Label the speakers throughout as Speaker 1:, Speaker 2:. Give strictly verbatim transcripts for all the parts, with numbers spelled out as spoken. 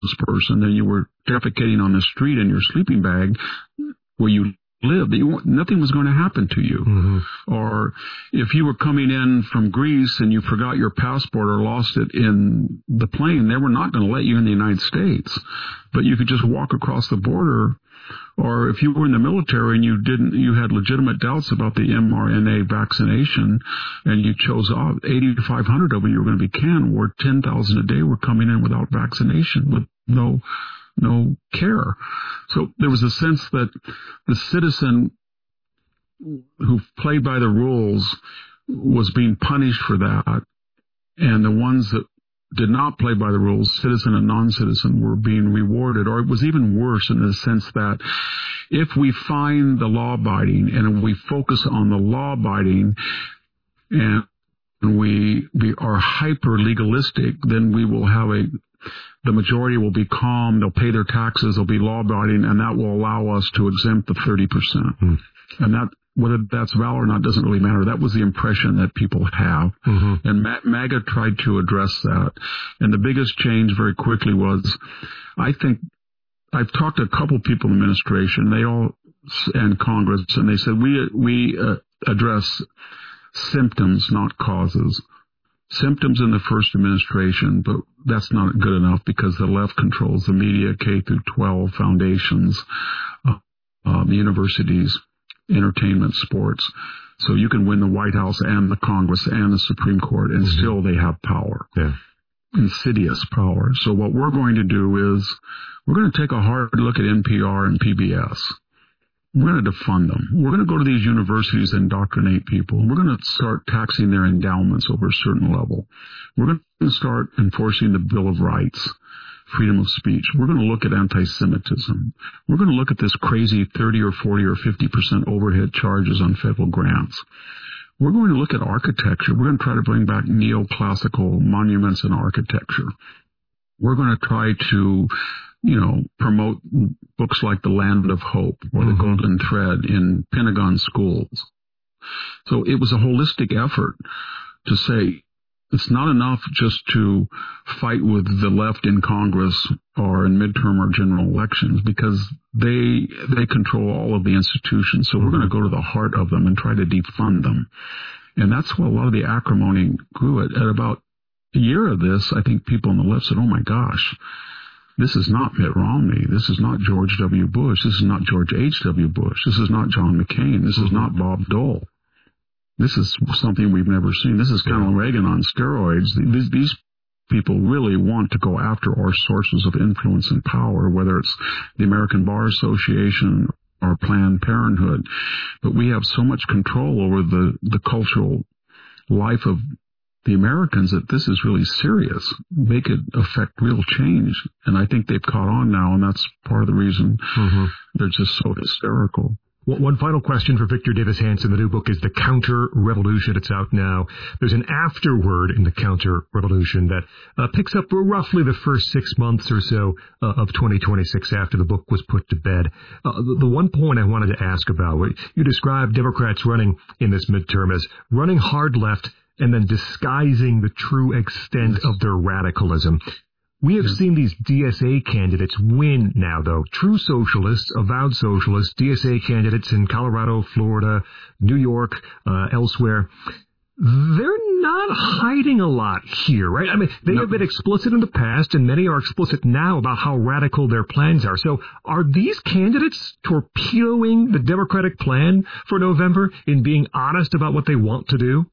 Speaker 1: person and you were defecating on the street in your sleeping bag where you lived, you, nothing was going to happen to you. Mm-hmm. Or if you were coming in from Greece and you forgot your passport or lost it in the plane, they were not going to let you in the United States. But you could just walk across the border. Or if you were in the military and you didn't, you had legitimate doubts about the M R N A vaccination, and you chose off eighty-five hundred of them, you were going to be canned, where ten thousand a day were coming in without vaccination, with no no care. So there was a sense that the citizen who played by the rules was being punished for that, and the ones that did not play by the rules, citizen and non-citizen, were being rewarded. Or it was even worse in the sense that if we find the law-abiding and we focus on the law-abiding and we, we are hyper-legalistic, then we will have a the majority will be calm, they'll pay their taxes, they'll be law-abiding, and that will allow us to exempt the thirty percent. Mm. And that, whether that's valid or not, doesn't really matter. That was the impression that people have. Mm-hmm. And Ma- MAGA tried to address that. And the biggest change very quickly was, I think, I've talked to a couple people in the administration, they all, and Congress, and they said, we, we uh, address symptoms, not causes. Symptoms in the first administration, but that's not good enough because the left controls the media, K through twelve, foundations, uh, uh, the universities, entertainment, sports. So you can win the White House and the Congress and the Supreme Court, and mm-hmm. still they have power. Yeah. Insidious power. So what we're going to do is we're going to take a hard look at N P R and P B S. We're going to defund them. We're going to go to these universities and indoctrinate people. We're going to start taxing their endowments over a certain level. We're going to start enforcing the Bill of Rights, freedom of speech. We're going to look at anti-Semitism. We're going to look at this crazy thirty or forty or fifty percent overhead charges on federal grants. We're going to look at architecture. We're going to try to bring back neoclassical monuments in architecture. We're going to try to, you know, promote books like The Land of Hope or The mm-hmm. Golden Thread in Pentagon schools. So it was a holistic effort to say it's not enough just to fight with the left in Congress or in midterm or general elections, because they they control all of the institutions. So mm-hmm. we're going to go to the heart of them and try to defund them. And that's where a lot of the acrimony grew. At, at about a year of this, I think people on the left said, oh, my gosh, this is not Mitt Romney. This is not George W. Bush. This is not George H W. Bush. This is not John McCain. This is not Bob Dole. This is something we've never seen. This is Colonel Reagan on steroids. These, these people really want to go after our sources of influence and power, whether it's the American Bar Association or Planned Parenthood. But we have so much control over the, the cultural life of the Americans that this is really serious. They could affect real change. And I think they've caught on now, and that's part of the reason mm-hmm. they're just so hysterical.
Speaker 2: One final question for Victor Davis Hanson. The new book is The Counter-Revolution. It's out now. There's an afterword in The Counter-Revolution that uh, picks up roughly the first six months or so uh, of twenty twenty-six after the book was put to bed. Uh, the, the one point I wanted to ask about, you described Democrats running in this midterm as running hard left and then disguising the true extent of their radicalism. We have seen these D S A candidates win now, though. True socialists, avowed socialists, D S A candidates in Colorado, Florida, New York, uh, elsewhere. They're not hiding a lot here, right? I mean, they no. have been explicit in the past, and many are explicit now about how radical their plans are. So are these candidates torpedoing the Democratic plan for November in being honest about what they want to do?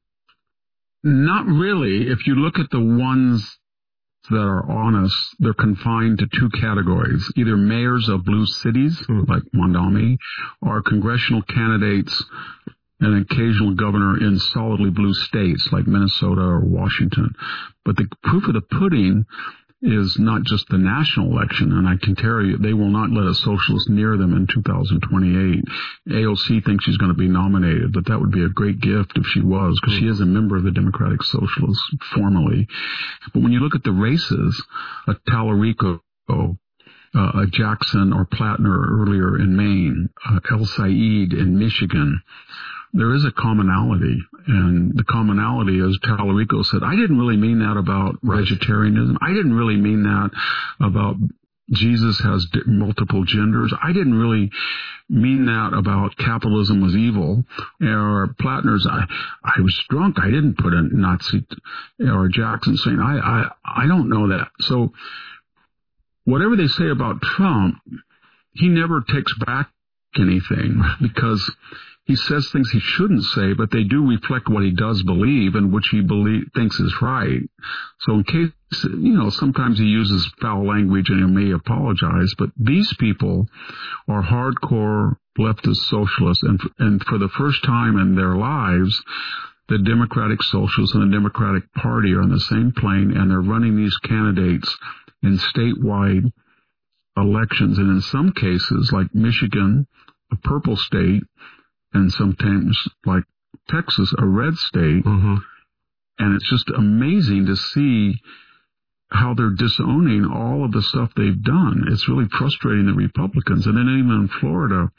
Speaker 1: Not really. If you look at the ones that are honest, they're confined to two categories, either mayors of blue cities, mm. like Mondami, or congressional candidates and an occasional governor in solidly blue states like Minnesota or Washington. But the proof of the pudding is not just the national election, and I can tell you they will not let a socialist near them in two thousand twenty-eight. A O C thinks she's going to be nominated, but that would be a great gift if she was, because mm. she is a member of the Democratic Socialists formally. But when you look at the races, a Tallarico, uh, a Jackson or Plattner earlier in Maine, uh, El Said in Michigan, there is a commonality, and the commonality is Tallarico said, I didn't really mean that about vegetarianism. I didn't really mean that about Jesus has multiple genders. I didn't really mean that about capitalism was evil. Or Plattner's, I, I was drunk. I didn't put a Nazi, or Jackson saying, I, I, I don't know that. So whatever they say about Trump, he never takes back anything because he says things he shouldn't say, but they do reflect what he does believe and which he believe, thinks is right. So in case, you know, sometimes he uses foul language and he may apologize, but these people are hardcore leftist socialists, and, and for the first time in their lives, the Democratic Socialists and the Democratic Party are on the same plane, and they're running these candidates in statewide elections, and in some cases, like Michigan, a purple state, and sometimes, like Texas, a red state. Mm-hmm. And it's just amazing to see how they're disowning all of the stuff they've done. It's really frustrating the Republicans. And then even in Florida,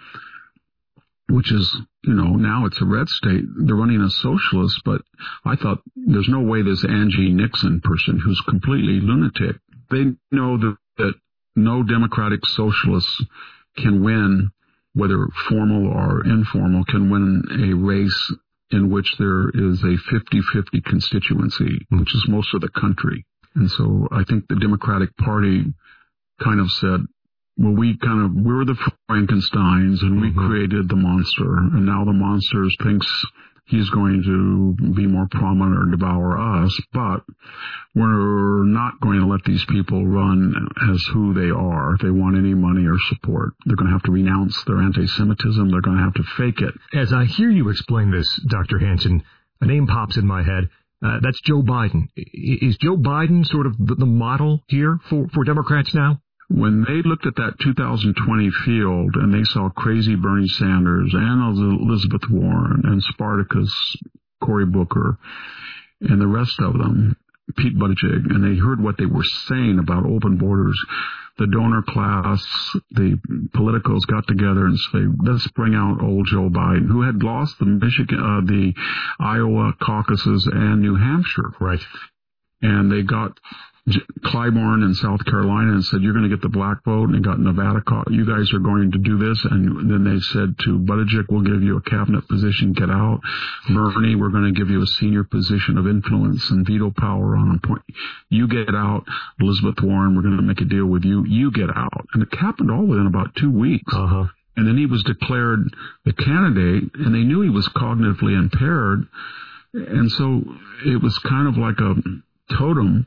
Speaker 1: which is, you know, now it's a red state, they're running a socialist, but I thought there's no way this Angie Nixon person, who's completely lunatic, they know that, that no Democratic socialists can win, whether formal or informal, can win a race in which there is a fifty-fifty constituency, which is most of the country. And so I think the Democratic Party kind of said, well, we kind of, we're the Frankensteins, and we mm-hmm. created the monster, and now the monster thinks he's going to be more prominent or devour us, but we're not going to let these people run as who they are. If they want any money or support, they're going to have to renounce their anti-Semitism. They're going to have to fake it.
Speaker 2: As I hear you explain this, Doctor Hanson, a name pops in my head. Uh, that's Joe Biden. Is Joe Biden sort of the, the model here for, for Democrats now?
Speaker 1: When they looked at that two thousand twenty field and they saw crazy Bernie Sanders and Elizabeth Warren and Spartacus, Cory Booker, and the rest of them, Pete Buttigieg, and they heard what they were saying about open borders, the donor class, the politicals got together and say, let's bring out old Joe Biden, who had lost the Michigan, uh, the Iowa caucuses and New Hampshire.
Speaker 2: Right.
Speaker 1: And they got Clyburn in South Carolina and said, you're going to get the black vote, and they got Nevada. You guys are going to do this. And then they said to Buttigieg, we'll give you a cabinet position, get out. Bernie, we're going to give you a senior position of influence and veto power on a point. You get out. Elizabeth Warren, we're going to make a deal with you. You get out. And it happened all within about two weeks.
Speaker 2: Uh-huh.
Speaker 1: And then he was declared the candidate, and they knew he was cognitively impaired. And so it was kind of like a totem.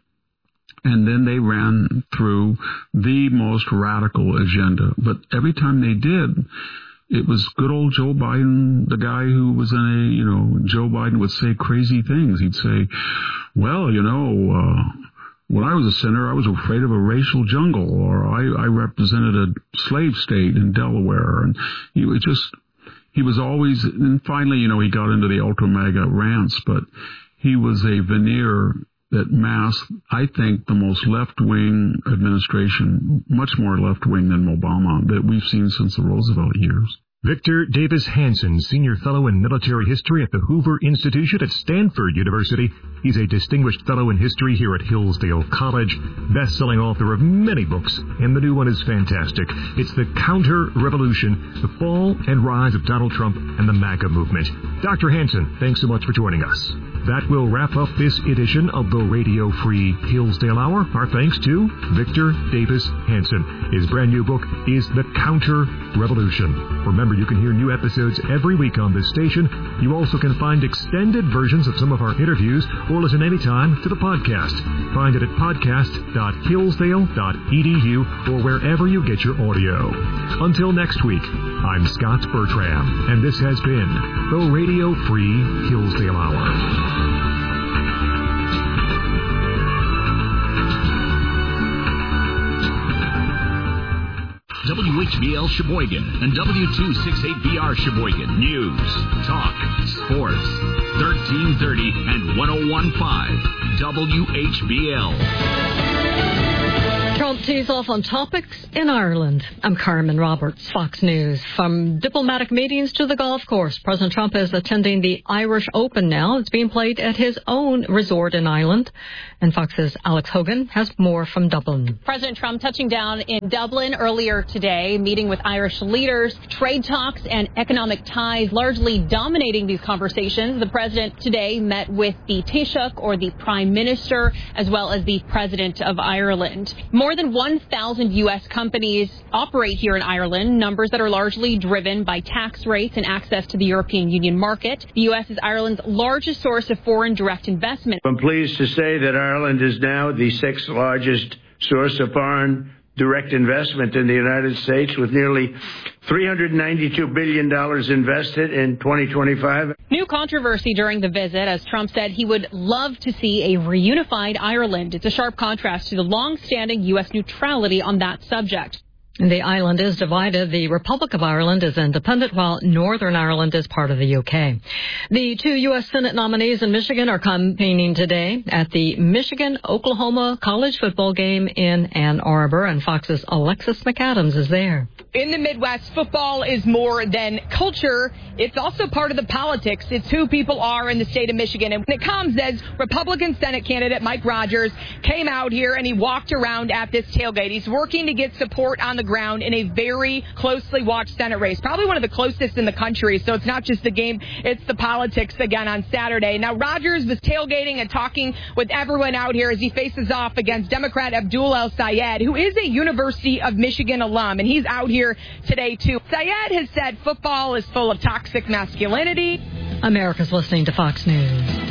Speaker 1: And then they ran through the most radical agenda. But every time they did, it was good old Joe Biden, the guy who was in a, you know, Joe Biden would say crazy things. He'd say, well, you know, uh, when I was a senator, I was afraid of a racial jungle, or I, I represented a slave state in Delaware. And he was just, he was always, and finally, you know, he got into the ultra mega rants, but he was a veneer that masked, I think, the most left-wing administration, much more left-wing than Obama, that we've seen since the Roosevelt years.
Speaker 2: Victor Davis Hanson, Senior Fellow in Military History at the Hoover Institution at Stanford University. He's a Distinguished Fellow in History here at Hillsdale College, best-selling author of many books, and the new one is fantastic. It's The Counter-Revolution, The Fall and Rise of Donald Trump and the MAGA Movement. Doctor Hanson, thanks so much for joining us. That will wrap up this edition of the Radio Free Hillsdale Hour. Our thanks to Victor Davis Hanson. His brand new book is The Counter-Revolution. Remember, you can hear new episodes every week on this station. You also can find extended versions of some of our interviews or listen anytime to the podcast. Find it at podcast dot hillsdale dot e d u or wherever you get your audio. Until next week, I'm Scott Bertram, and this has been the Radio Free Hillsdale Hour.
Speaker 3: W H B L Sheboygan and W two sixty-eight B R Sheboygan. News, talk, sports. thirteen thirty and one oh one point five W H B L.
Speaker 4: Trump tees off on topics in Ireland. I'm Carmen Roberts, Fox News. From diplomatic meetings to the golf course, President Trump is attending the Irish Open now. It's being played at his own resort in Ireland. And Fox's Alex Hogan has more from Dublin.
Speaker 5: President Trump touching down in Dublin earlier today, meeting with Irish leaders. Trade talks and economic ties largely dominating these conversations. The president today met with the Taoiseach, or the Prime Minister, as well as the President of Ireland. More than one thousand U S companies operate here in Ireland, numbers that are largely driven by tax rates and access to the European Union market. The U S is Ireland's largest source of foreign direct investment.
Speaker 6: I'm pleased to say that Ireland is now the sixth largest source of foreign direct investment in the United States, with nearly three hundred ninety-two billion dollars invested in twenty twenty-five.
Speaker 5: New controversy during the visit, as Trump said he would love to see a reunified Ireland. It's a sharp contrast to the long-standing U S neutrality on that subject.
Speaker 4: The island is divided. The Republic of Ireland is independent, while Northern Ireland is part of the U K. The two U S Senate nominees in Michigan are campaigning today at the Michigan-Oklahoma college football game in Ann Arbor, and Fox's Alexis McAdams is there.
Speaker 7: In the Midwest, football is more than culture. It's also part of the politics. It's who people are in the state of Michigan. And when it comes as Republican Senate candidate Mike Rogers came out here and he walked around at this tailgate. He's working to get support on the ground in a very closely watched Senate race, probably one of the closest in the country. So it's not just the game, it's the politics again on Saturday. Now, Rogers was tailgating and talking with everyone out here as he faces off against Democrat Abdul El-Sayed, who is a University of Michigan alum, and he's out here today, too. Sayed has said football is full of toxic masculinity.
Speaker 4: America's listening to Fox News.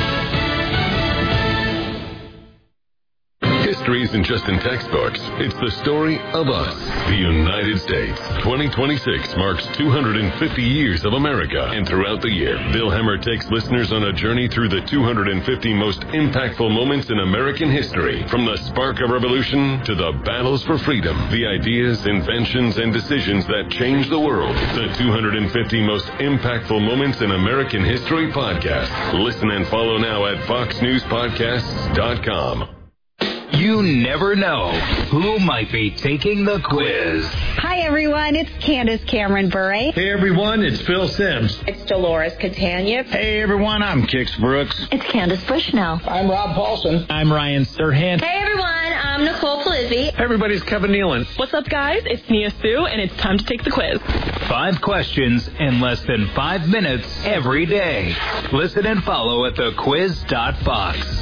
Speaker 8: History isn't just in textbooks. It's the story of us, the United States. twenty twenty-six marks two hundred fifty years of America, and throughout the year, Bill Hemmer takes listeners on a journey through the two hundred fifty most impactful moments in American history. From the spark of revolution to the battles for freedom, the ideas, inventions, and decisions that changed the world. The two hundred fifty most impactful moments in American history podcast. Listen and follow now at fox news podcasts dot com.
Speaker 9: You never know who might be taking the quiz.
Speaker 10: Hi, everyone. It's Candace Cameron Bure.
Speaker 11: Hey, everyone. It's Phil Sims.
Speaker 12: It's Dolores Catania.
Speaker 13: Hey, everyone. I'm Kix Brooks.
Speaker 14: It's Candace Bushnell.
Speaker 15: I'm Rob Paulson.
Speaker 16: I'm Ryan Serhan.
Speaker 17: Hey, everyone. I'm Nicole Polizzi.
Speaker 18: Hey, everybody. It's Kevin Nealon.
Speaker 19: What's up, guys? It's Nia Sue, and it's time to take the quiz.
Speaker 9: Five questions in less than five minutes every day. Listen and follow at the quiz dot fox.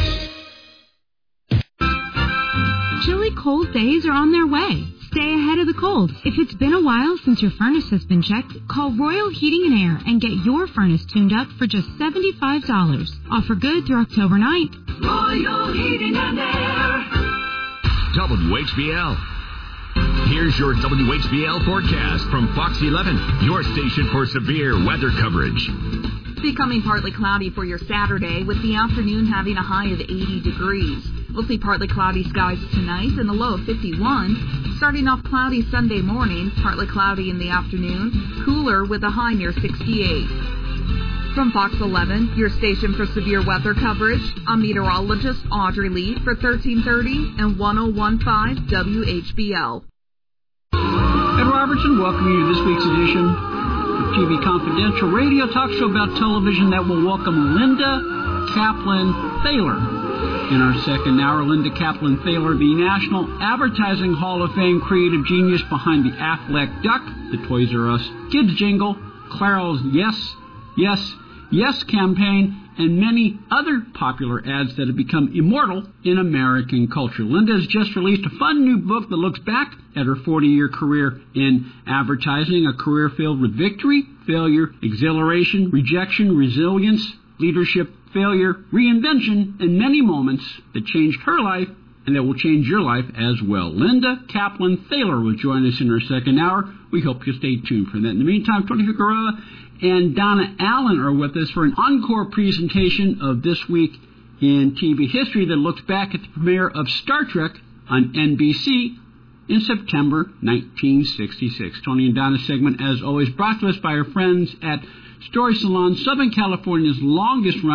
Speaker 20: Chilly cold days are on their way. Stay ahead of the cold. If it's been a while since your furnace has been checked, call Royal Heating and Air and get your furnace tuned up for just seventy-five dollars. Offer good through October ninth.
Speaker 3: Royal Heating and Air. W H B L. Here's your W H B L forecast from Fox eleven, your station for severe weather coverage.
Speaker 21: Becoming partly cloudy for your Saturday, with the afternoon having a high of eighty degrees. We'll see partly cloudy skies tonight and a low of fifty-one. Starting off cloudy Sunday morning, partly cloudy in the afternoon, cooler with a high near sixty-eight. From Fox eleven, your station for severe weather coverage, I'm meteorologist Audrey Lee for thirteen thirty and ten fifteen W H B L.
Speaker 22: Ed Robertson, welcome you to this week's edition of T V Confidential, radio talk show about television that will welcome Linda Kaplan Thaler. In our second hour, Linda Kaplan Thaler, the National Advertising Hall of Fame creative genius behind the Affleck Duck, the Toys R Us Kids jingle, Clairol's Yes, Yes, Yes campaign, and many other popular ads that have become immortal in American culture. Linda has just released a fun new book that looks back at her forty-year career in advertising, a career filled with victory, failure, exhilaration, rejection, resilience, leadership, failure, reinvention, and many moments that changed her life and that will change your life as well. Linda Kaplan Thaler will join us in our second hour. We hope you'll stay tuned for that. In the meantime, Tony Figueroa and Donna Allen are with us for an encore presentation of This Week in T V History that looks back at the premiere of Star Trek on N B C in September nineteen sixty-six. Tony and Donna's segment, as always, brought to us by our friends at Story Salon, Southern California's longest-running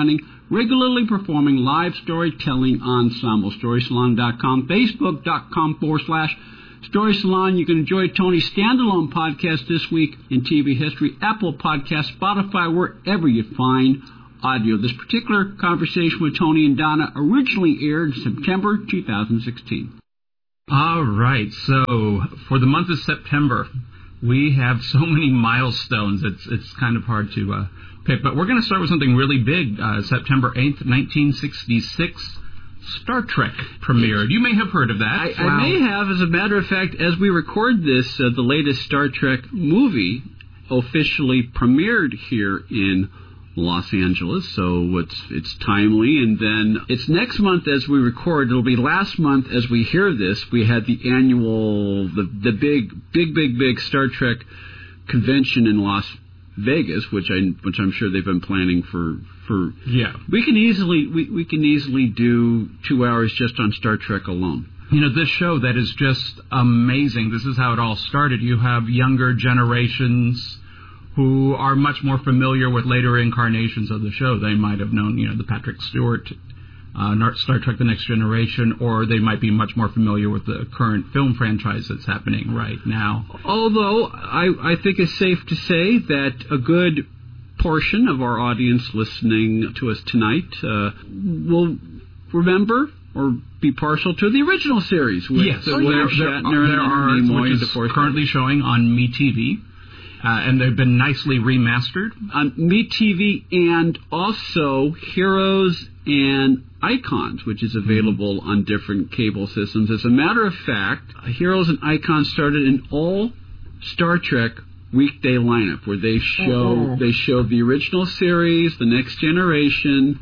Speaker 22: regularly performing live storytelling ensemble. story salon dot com, facebook.com forward slash Story Salon. You can enjoy Tony's standalone podcast this week in T V history, Apple Podcasts, Spotify, wherever you find audio. This particular conversation with Tony and Donna originally aired in September two thousand sixteen.
Speaker 12: All right, so for the month of September, we have so many milestones, it's it's kind of hard to uh, pick. But we're going to start with something really big. Uh, September eighth, nineteen sixty-six, Star Trek premiered. You may have heard of that.
Speaker 22: I,
Speaker 12: wow.
Speaker 22: I may have. As a matter of fact, as we record this, uh, the latest Star Trek movie officially premiered here in Los Angeles, so it's it's timely. And then it's next month as we record. It'll be last month as we hear this. We had the annual, the the big, big, big, big Star Trek convention in Las Vegas, which I which I'm sure they've been planning for for.
Speaker 12: Yeah,
Speaker 22: we can easily we, we can easily do two hours just on Star Trek alone.
Speaker 12: You know, this show that is just amazing. This is how it all started. You have younger generations who are much more familiar with later incarnations of the show. They might have known, you know, the Patrick Stewart, uh, Star Trek The Next Generation, or they might be much more familiar with the current film franchise that's happening right now.
Speaker 22: Although, I, I think it's safe to say that a good portion of our audience listening to us tonight uh, will remember or be partial to the original series with
Speaker 12: yes.
Speaker 22: uh,
Speaker 12: oh,
Speaker 22: William
Speaker 12: there,
Speaker 22: Shatner
Speaker 12: there, there are,
Speaker 22: and Nimoy,
Speaker 12: which is currently showing on MeTV. Uh, and they've been nicely remastered.
Speaker 22: On MeTV and also Heroes and Icons, which is available mm-hmm. on different cable systems. As a matter of fact, Heroes and Icons started an all Star Trek weekday lineup where they show oh. they show the original series, The Next Generation,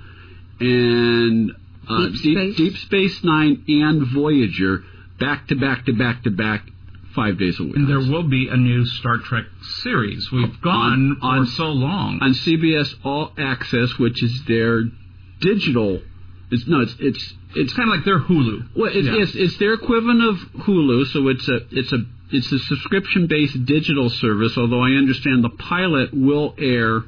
Speaker 22: and uh,
Speaker 14: Deep,
Speaker 22: Deep,
Speaker 14: Space.
Speaker 22: Deep Space Nine and Voyager back to back to back to back. Five days a week.
Speaker 12: And there will be a new Star Trek series. We've gone on, for so long.
Speaker 22: On C B S All Access, which is their digital... It's, no, it's... It's,
Speaker 12: it's kind of like their Hulu.
Speaker 22: Well, it's, yeah. it's, it's their equivalent of Hulu, so it's a it's a, it's a subscription-based digital service, although I understand the pilot will air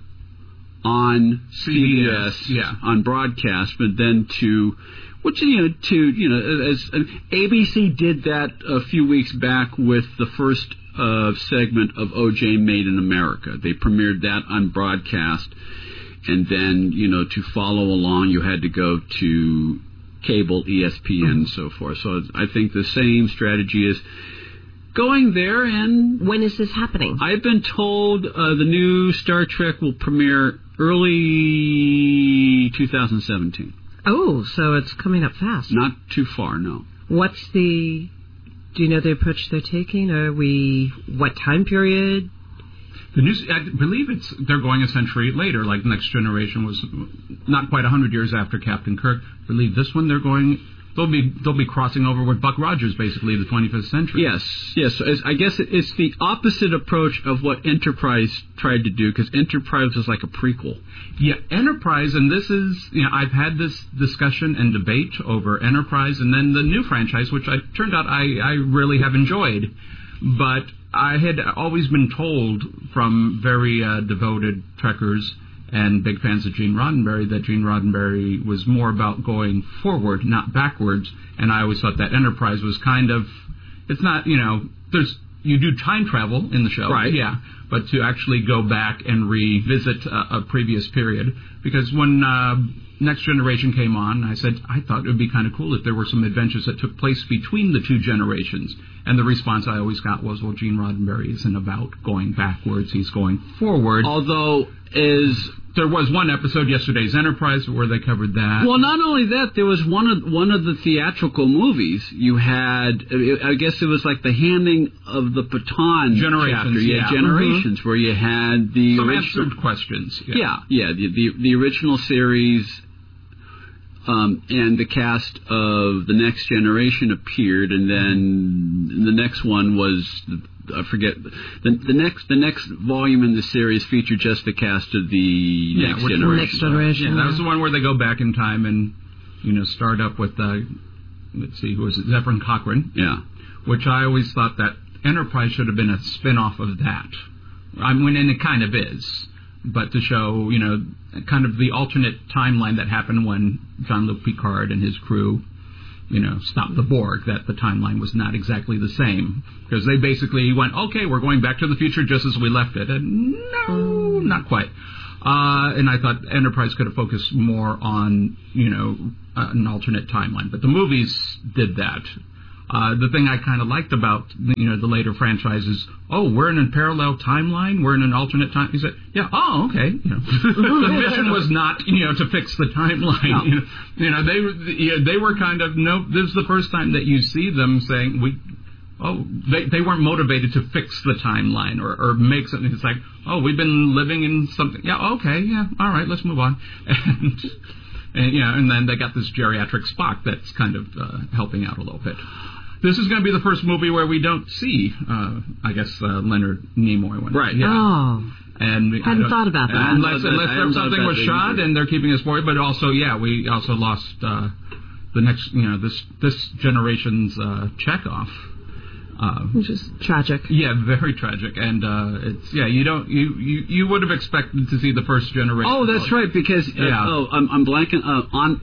Speaker 22: on C B S,
Speaker 12: C B S yeah.
Speaker 22: on broadcast, but then to... Which, you know, to, you know, as uh, A B C did that a few weeks back with the first uh, segment of O J Made in America. They premiered that on broadcast. And then, you know, to follow along, you had to go to cable, E S P N, and so forth. So I think the same strategy is going there. And
Speaker 14: when is this happening?
Speaker 22: I've been told uh, the new Star Trek will premiere early two thousand seventeen.
Speaker 14: Oh, so it's coming up fast.
Speaker 22: Not too far, no.
Speaker 14: What's the... Do you know the approach they're taking? Are we... What time period?
Speaker 12: The news, I believe it's they're going a century later, like Next Generation was not quite one hundred years after Captain Kirk. I believe this one they're going... They'll be they'll be crossing over with Buck Rogers, basically, the twenty-fifth century.
Speaker 22: Yes, yes. I guess it's the opposite approach of what Enterprise tried to do, because Enterprise was like a prequel.
Speaker 12: Yeah, Enterprise, and this is, you know, I've had this discussion and debate over Enterprise and then the new franchise, which I turned out I, I really have enjoyed. But I had always been told from very uh, devoted Trekkers and big fans of Gene Roddenberry that Gene Roddenberry was more about going forward, not backwards. And I always thought that Enterprise was kind of, it's not, you know, there's, you do time travel in the show.
Speaker 22: Right.
Speaker 12: Yeah. But to actually go back and revisit a, a previous period. Because when uh, Next Generation came on, I said, I thought it would be kind of cool if there were some adventures that took place between the two generations. And the response I always got was, well, Gene Roddenberry isn't about going backwards, he's going forward.
Speaker 22: Although, is...
Speaker 12: There was one episode, Yesterday's Enterprise, where they covered that.
Speaker 22: Well, not only that, there was one of one of the theatrical movies. You had, I guess it was like the handing of the baton
Speaker 12: Generations,
Speaker 22: chapter. Yeah,
Speaker 12: yeah.
Speaker 22: Generations,
Speaker 12: Mm-hmm.
Speaker 22: where you had the
Speaker 12: Some
Speaker 22: original,
Speaker 12: answered questions. Yeah,
Speaker 22: yeah, yeah the, the the original series. Um, and the cast of The Next Generation appeared, and then the next one was, I forget, the, the next the next volume in the series featured just the cast of the
Speaker 12: yeah,
Speaker 22: Next
Speaker 12: which
Speaker 22: Generation.
Speaker 14: Next Generation.
Speaker 12: Yeah, that was the one where they go back in time and, you know, start up with, uh, let's see, who was it, Zefram Cochrane.
Speaker 22: Yeah.
Speaker 12: Which I always thought that Enterprise should have been a spin-off of that. I mean, and it kind of is. but to show, you know, kind of the alternate timeline that happened when Jean-Luc Picard and his crew, you know, stopped the Borg, that the timeline was not exactly the same. Because they basically went, okay, we're going back to the future just as we left it. And no, not quite. Uh, and I thought Enterprise could have focused more on, you know, uh, an alternate timeline. But the movies did that. Uh, the thing I kind of liked about, you know, the later franchises, oh, we're in a parallel timeline, we're in an alternate time. He said, yeah, oh, okay. You know, the mission was not, you know, to fix the timeline. No. You know, you know, they you know, they were kind of, no, this is the first time that you see them saying, we, oh, they they weren't motivated to fix the timeline or, or make something. It's like, oh, we've been living in something. Yeah, okay, yeah, all right, let's move on. And, and you know, and then they got this geriatric Spock that's kind of uh, helping out a little bit. This is going to be the first movie where we don't see, uh, I guess, uh, Leonard Nimoy. When,
Speaker 15: right.
Speaker 12: Yeah.
Speaker 14: Oh.
Speaker 12: And
Speaker 14: hadn't thought about that.
Speaker 12: Unless,
Speaker 15: that,
Speaker 12: unless something was shot either. And they're keeping us for it. But also, yeah, we also lost uh, the next, you know, this this generation's uh, Chekhov. Uh,
Speaker 14: Which is tragic.
Speaker 12: Yeah, very tragic. And uh, it's, yeah, you don't, you, you, you would have expected to see the first generation.
Speaker 15: Oh, that's right, because, uh,
Speaker 12: yeah.
Speaker 15: oh, I'm, I'm blanking, uh, on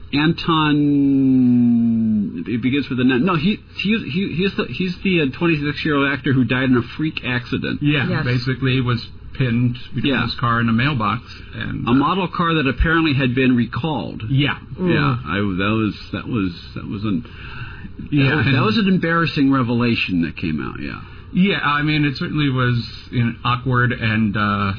Speaker 15: Anton, it begins with a, no, he, he, he he's the, he's the twenty-six-year-old actor who died in a freak accident.
Speaker 12: Yeah,
Speaker 15: yes.
Speaker 12: basically was pinned between
Speaker 15: yeah.
Speaker 12: his car and a mailbox. And,
Speaker 15: a
Speaker 12: uh,
Speaker 15: model car that apparently had been recalled.
Speaker 12: Yeah.
Speaker 15: Mm. Yeah, I, that was, that was, that was an...
Speaker 12: Yeah,
Speaker 15: that was, that was an embarrassing revelation that came out. Yeah,
Speaker 12: yeah. I mean, it certainly was, you know, awkward, and uh,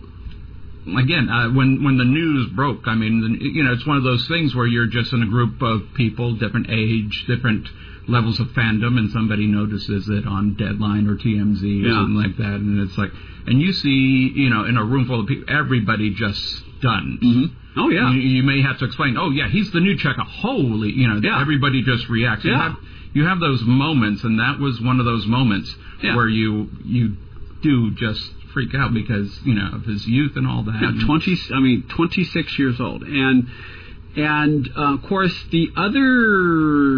Speaker 12: again, uh, when when the news broke, I mean, the, you know, it's one of those things where you're just in a group of people, different age, different levels of fandom, and somebody notices it on Deadline or T M Z or
Speaker 15: yeah.
Speaker 12: something like that, and it's like, and you see, you know, in a room full of people, everybody just stunned.
Speaker 15: Mm-hmm. Oh, yeah.
Speaker 12: You, you may have to explain, oh, yeah, he's the new Chekhov. Holy, you know, yeah. everybody just reacts.
Speaker 15: Yeah.
Speaker 12: You have, you have those moments, and that was one of those moments yeah. where you you do just freak out because, you know, of his youth and all that.
Speaker 15: Yeah, twenty, I mean, twenty-six years old. And, and uh, of course, the other...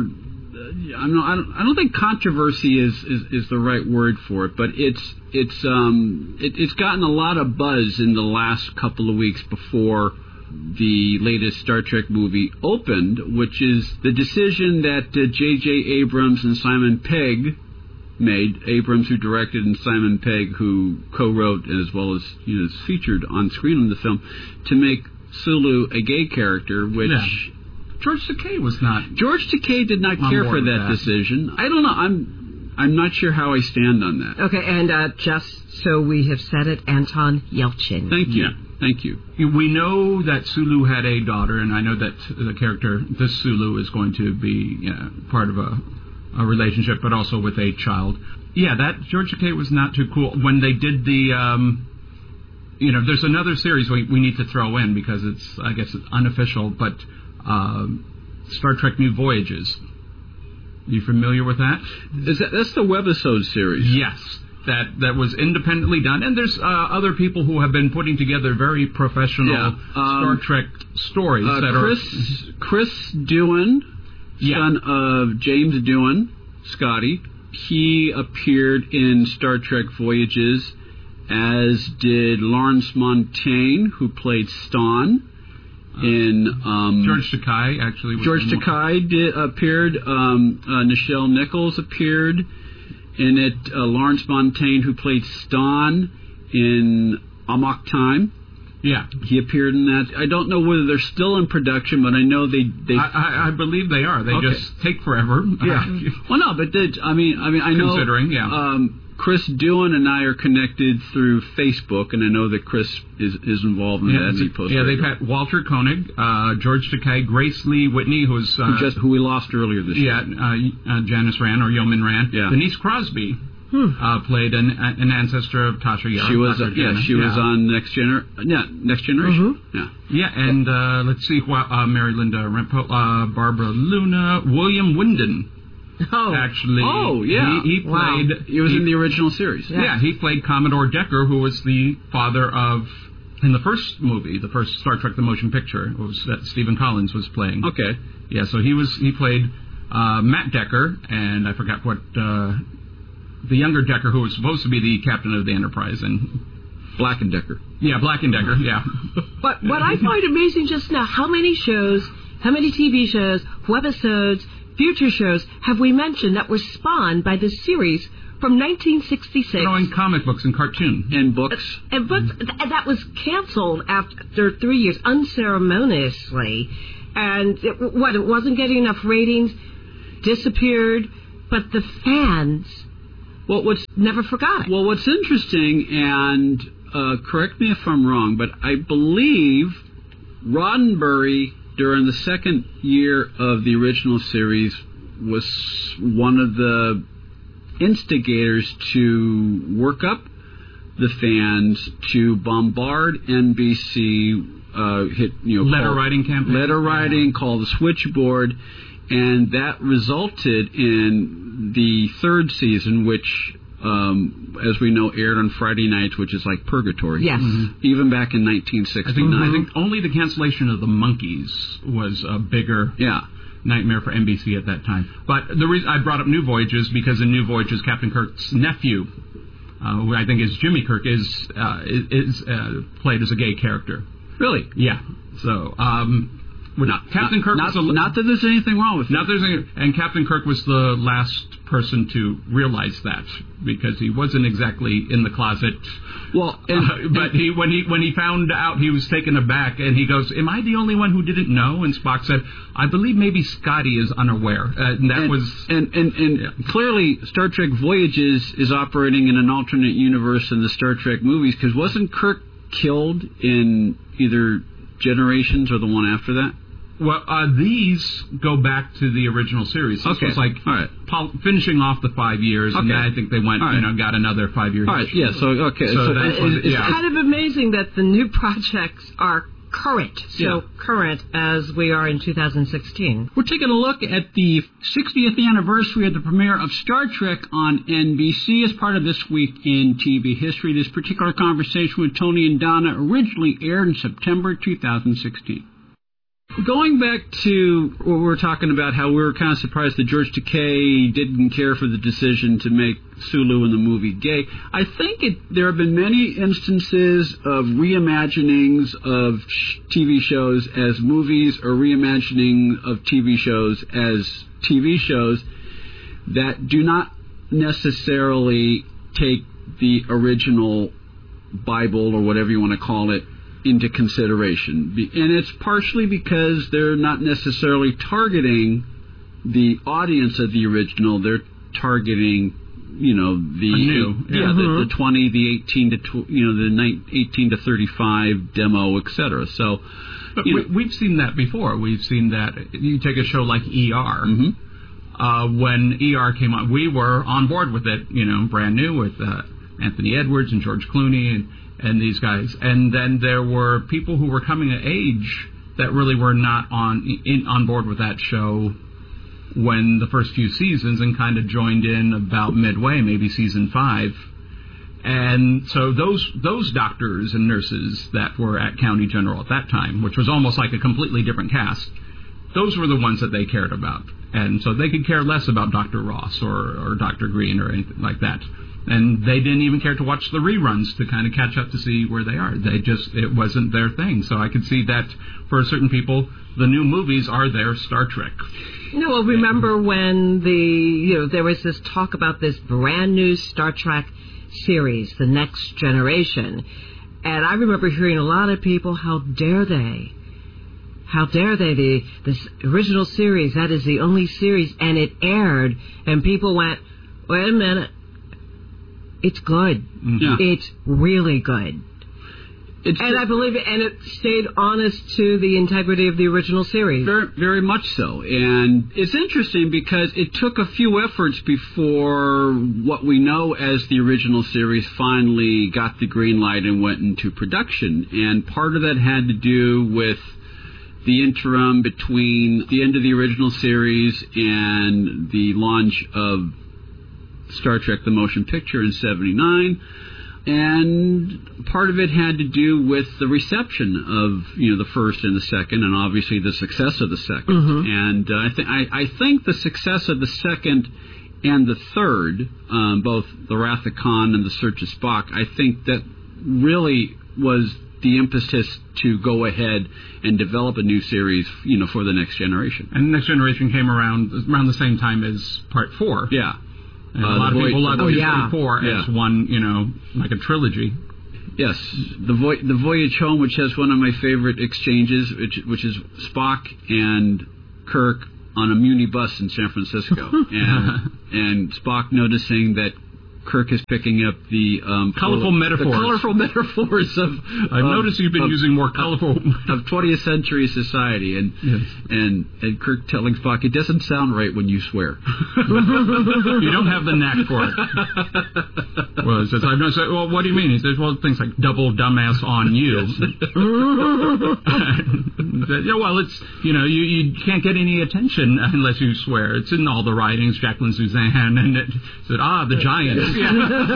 Speaker 15: I don't, I don't, I don't think controversy is, is, is the right word for it, but it's it's um it, it's gotten a lot of buzz in the last couple of weeks before the latest Star Trek movie opened, which is the decision that uh, J J Abrams and Simon Pegg made. Abrams, who directed, and Simon Pegg, who co-wrote as well as, you know, is featured on screen in the film, to make Sulu a gay character, which.
Speaker 12: Yeah. George Takei was not.
Speaker 15: George Takei did not care for that, that decision. I don't know. I'm I'm not sure how I stand on that.
Speaker 14: Okay, and uh, just so we have said it, Anton Yelchin.
Speaker 15: Thank you. Yeah. Thank you.
Speaker 12: We know that Sulu had a daughter, and I know that the character, this Sulu, is going to be, you know, part of a, a relationship, but also with a child. Yeah, that George Takei was not too cool. When they did the, um, you know, there's another series we, we need to throw in because it's, I guess, it's unofficial, but uh, Star Trek New Voyages. Are you familiar with that?
Speaker 15: Is that that's the webisode series?
Speaker 12: Yes. That that was independently done, and there's uh, other people who have been putting together very professional
Speaker 15: yeah. um,
Speaker 12: Star Trek stories.
Speaker 15: Uh,
Speaker 12: that
Speaker 15: Chris,
Speaker 12: are
Speaker 15: Chris Doohan,
Speaker 12: yeah.
Speaker 15: son of James Doohan, Scotty. He appeared in Star Trek Voyages, as did Lawrence Montaigne, who played Stonn. In um,
Speaker 12: George Takei, actually. Was
Speaker 15: George Takei did, appeared. Um, uh, Nichelle Nichols appeared in it. Uh, Lawrence Montaigne, who played Stonn in Amok Time.
Speaker 12: Yeah.
Speaker 15: He appeared in that. I don't know whether they're still in production, but I know they... they
Speaker 12: I, I, I believe they are. They
Speaker 15: okay.
Speaker 12: just take forever.
Speaker 15: Yeah. Well, no, but they, I mean, I mean, I know...
Speaker 12: Considering, yeah.
Speaker 15: Um, Chris Doohan and I are connected through Facebook, and I know that Chris is, is involved in
Speaker 12: yeah,
Speaker 15: that. He posts
Speaker 12: yeah, they've had Walter Koenig, uh, George Takei, Grace Lee Whitney, who's... Uh,
Speaker 15: who, just, who we lost earlier this
Speaker 12: yeah,
Speaker 15: year.
Speaker 12: Yeah, uh, uh, Janice Rand, or Yeoman Rand.
Speaker 15: Yeah.
Speaker 12: Denise Crosby hmm. uh, played an, an ancestor of Tasha Yar.
Speaker 15: She was, uh, yeah, she yeah. was on Next Gener- yeah, Next Generation.
Speaker 12: Mm-hmm. Yeah. Yeah, and uh, let's see, uh, Mary Linda Rempo, uh, Barbara Luna, William Winden.
Speaker 14: Oh,
Speaker 12: actually,
Speaker 15: oh yeah,
Speaker 12: he, he played.
Speaker 15: Wow. He was
Speaker 12: he,
Speaker 15: in the original series.
Speaker 12: Yeah. yeah, he played Commodore Decker, who was the father of, in the first movie, the first Star Trek: The Motion Picture, was that Stephen Collins was playing.
Speaker 15: Okay,
Speaker 12: yeah, so he was he played uh, Matt Decker, and I forgot what uh, the younger Decker, who was supposed to be the captain of the Enterprise, and Black and Decker.
Speaker 15: Yeah, Black and Decker, yeah.
Speaker 14: But what I find amazing just now, how many shows, how many T V shows, webisodes, future shows have we mentioned that were spawned by this series from nineteen sixty-six?
Speaker 15: Throwing comic books and cartoon.
Speaker 12: And books.
Speaker 14: And books, th- that was canceled after three years, unceremoniously. And it, what, it wasn't getting enough ratings, disappeared, but the fans
Speaker 12: well, what's,
Speaker 14: never forgot it.
Speaker 12: Well, what's interesting, and uh, correct me if I'm wrong, but I believe Roddenberry, during the second year of the original series, was one of the instigators to work up the fans to bombard N B C, uh, hit you know
Speaker 15: letter
Speaker 12: call,
Speaker 15: writing campaign,
Speaker 12: letter writing, call the switchboard, and that resulted in the third season, which, um, as we know, aired on Friday nights, which is like purgatory.
Speaker 14: Yes,
Speaker 12: mm-hmm. Even back in nineteen sixty-nine.
Speaker 15: I think, I think only the cancellation of the Monkees was a bigger.
Speaker 12: Yeah.
Speaker 15: Nightmare for N B C at that time. But the reason I brought up New Voyages, because in New Voyages, Captain Kirk's nephew, uh, who I think is Jimmy Kirk, is uh, is uh, played as a gay character.
Speaker 12: Really?
Speaker 15: Yeah. So, um,
Speaker 12: not,
Speaker 15: Captain
Speaker 12: not,
Speaker 15: Kirk
Speaker 12: not,
Speaker 15: was a,
Speaker 12: not that there's anything wrong with it.
Speaker 15: Not there's any, and Captain Kirk was the last person to realize that, because he wasn't exactly in the closet.
Speaker 12: Well, and,
Speaker 15: uh, but he when he when he found out, he was taken aback, and he goes, "Am I the only one who didn't know?" And Spock said, "I believe maybe Scotty is unaware." Uh, and that
Speaker 12: and,
Speaker 15: was
Speaker 12: and and, and yeah. Clearly, Star Trek Voyages is operating in an alternate universe in the Star Trek movies, because wasn't Kirk killed in either Generations or the one after that?
Speaker 15: Well, uh, these go back to the original series. This
Speaker 12: okay.
Speaker 15: was like
Speaker 12: All right.
Speaker 15: pol- finishing off the five years,
Speaker 12: okay.
Speaker 15: and then I think they went,
Speaker 12: right.
Speaker 15: you know, got another five years.
Speaker 12: All right, yeah, so, okay.
Speaker 15: So,
Speaker 12: so
Speaker 15: that's
Speaker 12: it,
Speaker 15: what,
Speaker 14: it's
Speaker 15: yeah.
Speaker 14: kind of amazing that the new projects are current, so
Speaker 12: yeah.
Speaker 14: current as we are in two thousand sixteen.
Speaker 22: We're taking a look at the sixtieth anniversary of the premiere of Star Trek on N B C as part of This Week in T V History. This particular conversation with Tony and Donna originally aired in September two thousand sixteen.
Speaker 12: Going back to what we were talking about, how we were kind of surprised that George Takei didn't care for the decision to make Sulu in the movie gay. I think it, there have been many instances of reimaginings of T V shows as movies or reimagining of T V shows as T V shows that do not necessarily take the original Bible or whatever you want to call it into consideration. And it's partially because they're not necessarily targeting the audience of the original. They're targeting, you know, the
Speaker 15: new,
Speaker 12: yeah,
Speaker 15: yeah.
Speaker 12: the,
Speaker 15: Mm-hmm.
Speaker 12: the twenty, the eighteen to tw- you know, the eighteen to thirty-five demo, et cetera. So,
Speaker 15: but
Speaker 12: you
Speaker 15: we,
Speaker 12: know.
Speaker 15: we've seen that before. We've seen that. You take a show like E R.
Speaker 12: Mm-hmm.
Speaker 15: Uh, when E R came on, we were on board with it. You know, brand new with uh, Anthony Edwards and George Clooney and. and these guys. And then there were people who were coming of age that really were not on in, on board with that show when the first few seasons, and kind of joined in about midway, maybe season five. And so those those doctors and nurses that were at County General at that time, which was almost like a completely different cast, those were the ones that they cared about. And so they could care less about Doctor Ross or, or Doctor Green or anything like that. And they didn't even care to watch the reruns to kind of catch up to see where they are. They just, it wasn't their thing. So I could see that for certain people, the new movies are their Star Trek.
Speaker 14: You know, well, remember when the, you know, there was this talk about this brand new Star Trek series, The Next Generation. And I remember hearing a lot of people, how dare they? How dare they? The this original series, that is the only series, and it aired, and people went, wait a minute. It's good.
Speaker 12: Yeah.
Speaker 14: It's really good.
Speaker 12: It's
Speaker 14: and I believe it, and it stayed honest to the integrity of the original series.
Speaker 12: Very, very much so. And it's interesting because it took a few efforts before what we know as the original series finally got the green light and went into production. And part of that had to do with the interim between the end of the original series and the launch of Star Trek The Motion Picture in seventy-nine, and part of it had to do with the reception of, you know, the first and the second, and obviously the success of the second.
Speaker 14: Mm-hmm.
Speaker 12: And uh, I, th- I, I think the success of the second and the third, um, both The Wrath of Khan and The Search of Spock, I think that
Speaker 15: really was the impetus to go ahead and develop a new series, you know, for the Next Generation.
Speaker 12: And Next Generation came around around the same time as Part Four.
Speaker 15: Yeah,
Speaker 12: and
Speaker 15: uh,
Speaker 12: a lot of
Speaker 15: Voy-
Speaker 12: people love
Speaker 15: oh,
Speaker 12: yeah. Four
Speaker 15: yeah.
Speaker 12: as one, you know, like a trilogy.
Speaker 15: Yes, the Voy- the Voyage Home, which has one of my favorite exchanges, which, which is Spock and Kirk on a Muni bus in San Francisco, and and Spock noticing that Kirk is picking up the um,
Speaker 12: colorful metaphors.
Speaker 15: The colorful metaphors of.
Speaker 12: I've
Speaker 15: of,
Speaker 12: noticed you've been
Speaker 15: of,
Speaker 12: using more colorful
Speaker 15: of twentieth century society, and
Speaker 12: yes.
Speaker 15: and and Kirk telling Spock, it doesn't sound right when you swear.
Speaker 12: You don't have the knack for it. Well, he says, I've noticed. Well, what do you mean? He says, well, things like double dumbass on you. Yes. Yeah, well, it's you know you you can't get any attention unless you swear. It's in all the writings, Jacqueline Suzanne, and it said, ah, the Giants. Yeah.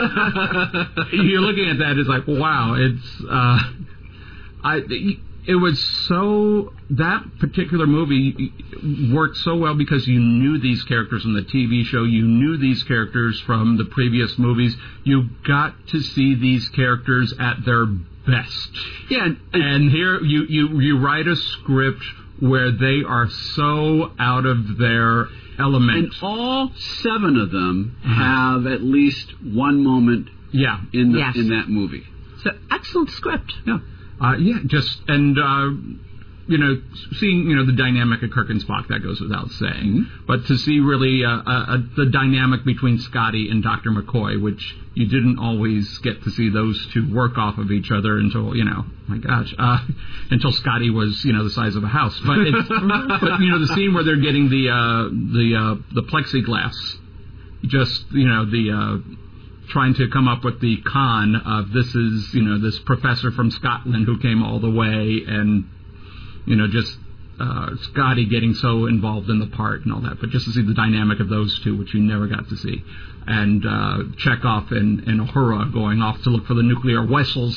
Speaker 12: You're looking at that, it's like, wow, it's, uh, I, it was so, that particular movie worked so well because you knew these characters from the T V show, you knew these characters from the previous movies, you got to see these characters at their best.
Speaker 15: Yeah. And,
Speaker 12: and here, you, you, you write a script where they are so out of their element.
Speaker 15: And all seven of them have at least one moment
Speaker 12: yeah.
Speaker 15: in the,
Speaker 14: yes.
Speaker 15: in that movie.
Speaker 14: So excellent script.
Speaker 12: Yeah. Uh, yeah, just, and, uh, you know, seeing, you know, the dynamic of Kirk and Spock, that goes without saying. Mm-hmm. But to see really uh, uh, the dynamic between Scotty and Doctor McCoy, which you didn't always get to see those two work off of each other until, you know, my gosh, uh, until Scotty was, you know, the size of a house. But, it's, but you know, the scene where they're getting the, uh, the, uh, the plexiglass, just, you know, the, uh, trying to come up with the con of this is, you know, this professor from Scotland who came all the way and, you know, just uh, Scotty getting so involved in the part and all that. But just to see the dynamic of those two, which you never got to see. And uh, Chekhov and, and Uhura going off to look for the nuclear vessels.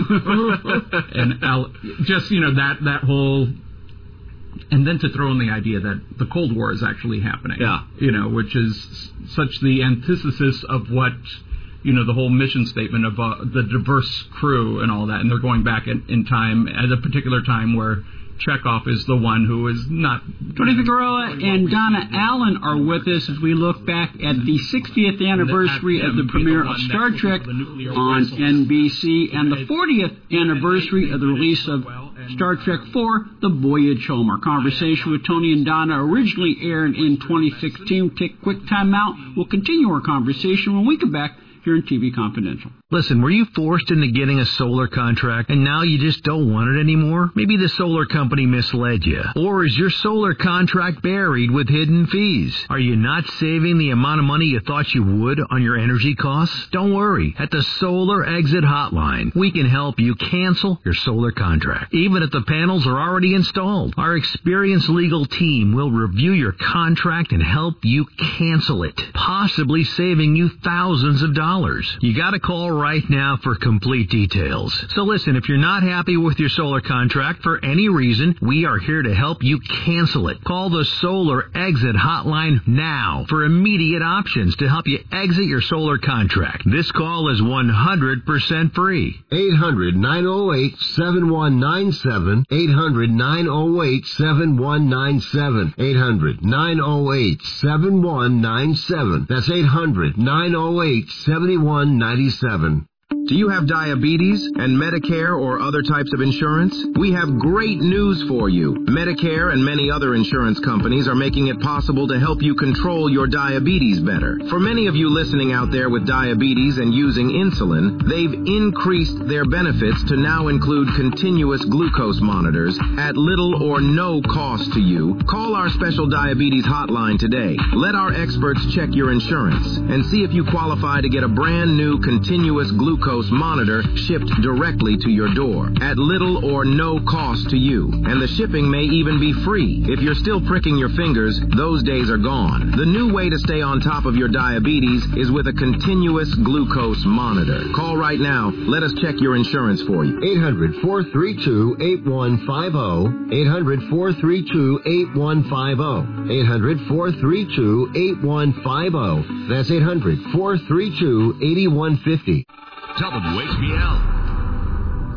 Speaker 12: and Al- just, you know, that, that whole... And then to throw in the idea that the Cold War is actually happening.
Speaker 15: Yeah.
Speaker 12: You know, which is such the antithesis of what... you know, the whole mission statement of uh, the diverse crew and all that, and they're going back in, in time at a particular time where Chekhov is the one who is not...
Speaker 22: Tony Figueroa and Donna Allen are with us as we look back at the sixtieth anniversary of the premiere of Star Trek on N B C and the fortieth anniversary of the release of Star Trek four, The Voyage Home. Our conversation with Tony and Donna originally aired in twenty sixteen. Take a quick time out. We'll continue our conversation when we come back here in T V Confidential.
Speaker 16: Listen, were you forced into getting a solar contract and now you just don't want it anymore? Maybe the solar company misled you. Or is your solar contract buried with hidden fees? Are you not saving the amount of money you thought you would on your energy costs? Don't worry. At the Solar Exit Hotline, we can help you cancel your solar contract, even if the panels are already installed. Our experienced legal team will review your contract and help you cancel it, possibly saving you thousands of dollars. You got to call right now for complete details. So listen, if you're not happy with your solar contract for any reason, we are here to help you cancel it. Call the Solar Exit Hotline now for immediate options to help you exit your solar contract. This call is one hundred percent free.
Speaker 18: eight hundred, nine oh eight, seven one nine seven. eight hundred, nine oh eight, seven one nine seven. eight hundred, nine oh eight, seven one nine seven. That's eight hundred, nine oh eight, seven one nine seven.
Speaker 23: Do you have diabetes and Medicare or other types of insurance? We have great news for you. Medicare and many other insurance companies are making it possible to help you control your diabetes better. For many of you listening out there with diabetes and using insulin, they've increased their benefits to now include continuous glucose monitors at little or no cost to you. Call our special diabetes hotline today. Let our experts check your insurance and see if you qualify to get a brand new continuous glucose monitor shipped directly to your door at little or no cost to you. And the shipping may even be free. If you're still pricking your fingers, those days are gone. The new way to stay on top of your diabetes is with a continuous glucose monitor. Call right now. Let us check your insurance for you.
Speaker 18: eight hundred, four three two, eight one five zero. eight hundred, four three two, eight one five zero. eight hundred, four three two, eight one five zero. That's eight hundred, four three two, eight one five zero.
Speaker 3: W H B L.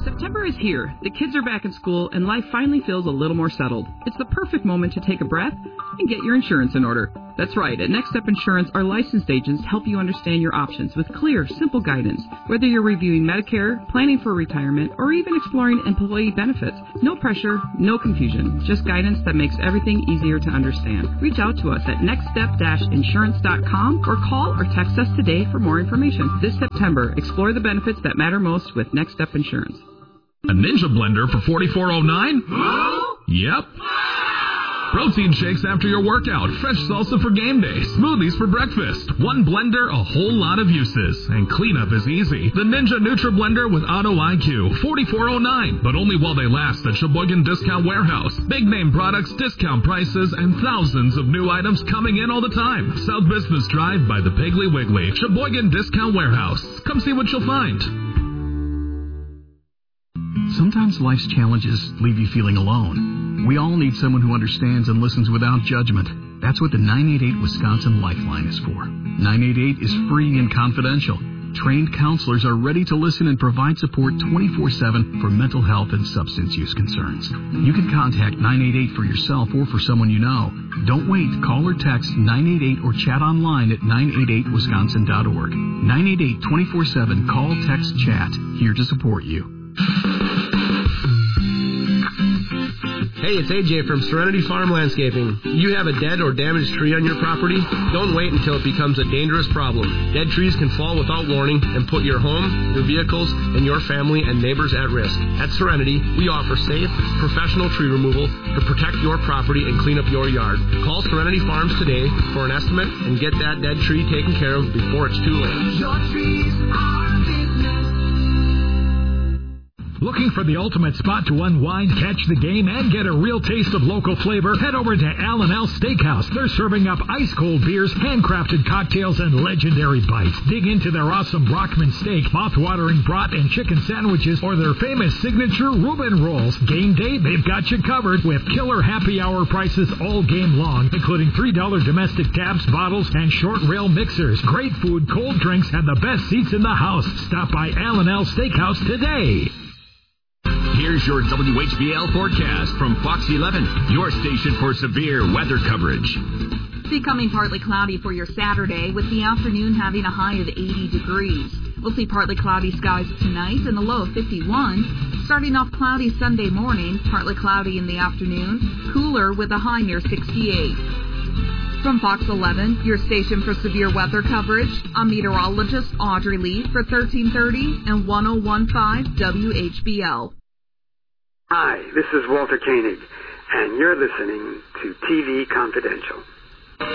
Speaker 1: September is here. The kids are back in school, and life finally feels a little more settled. It's the perfect moment to take a breath and get your insurance in order. That's right. At Next Step Insurance, our licensed agents help you understand your options with clear, simple guidance. Whether you're reviewing Medicare, planning for retirement, or even exploring employee benefits, no pressure, no confusion. Just guidance that makes everything easier to understand. Reach out to us at next step insurance dot com or call or text us today for more information. This September, explore the benefits that matter most with Next Step Insurance.
Speaker 2: A Ninja blender for forty-four oh nine? Yep. Protein shakes after your workout, fresh salsa for game day, smoothies for breakfast. One blender, a whole lot of uses, and cleanup is easy. The Ninja Nutra Blender with Auto I Q, forty-four oh nine, but only while they last at Sheboygan Discount Warehouse. Big name products, discount prices, and thousands of new items coming in all the time. South Business Drive by the Piggly Wiggly. Sheboygan Discount Warehouse. Come see what you'll find.
Speaker 6: Sometimes life's challenges leave you feeling alone. We all need someone who understands and listens without judgment. That's what the nine eight eight Wisconsin Lifeline is for. nine eight eight is free and confidential. Trained counselors are ready to listen and provide support twenty-four seven for mental health and substance use concerns. You can contact nine eight eight for yourself or for someone you know. Don't wait. Call or text nine eight eight or chat online at nine eight eight wisconsin dot org. nine eight eight twenty-four seven. Call, text, chat. Here to support you.
Speaker 24: Hey, it's A J from Serenity Farm Landscaping. You have a dead or damaged tree on your property? Don't wait until it becomes a dangerous problem. Dead trees can fall without warning and put your home, your vehicles, and your family and neighbors at risk. At Serenity, we offer safe, professional tree removal to protect your property and clean up your yard. Call Serenity Farms today for an estimate and get that dead tree taken care of before it's too late.
Speaker 25: Your trees are business.
Speaker 26: Looking for the ultimate spot to unwind, catch the game, and get a real taste of local flavor? Head over to Al and Al Steakhouse. They're serving up ice-cold beers, handcrafted cocktails, and legendary bites. Dig into their awesome Brockman steak, mouth-watering brat and chicken sandwiches, or their famous signature Reuben rolls. Game day, they've got you covered with killer happy hour prices all game long, including three dollars domestic taps, bottles, and short rail mixers. Great food, cold drinks, and the best seats in the house. Stop by Al and Al Steakhouse today.
Speaker 3: Here's your W H B L forecast from Fox eleven, your station for severe weather coverage.
Speaker 21: Becoming partly cloudy for your Saturday, with the afternoon having a high of eighty degrees. We'll see partly cloudy skies tonight and a low of fifty-one. Starting off cloudy Sunday morning, partly cloudy in the afternoon, cooler with a high near sixty-eight. From Fox eleven, your station for severe weather coverage, I'm meteorologist Audrey Lee for thirteen thirty and ten fifteen W H B L.
Speaker 27: Hi, this is Walter Koenig, and you're listening to T V Confidential.